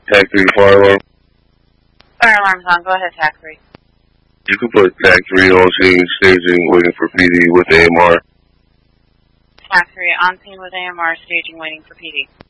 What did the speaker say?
Tag 3 fire alarm. Fire alarm's on. Go ahead, Tag 3. You can put Tag 3 on scene, staging, waiting for PD with AMR. Tag 3 on scene with AMR, staging, waiting for PD.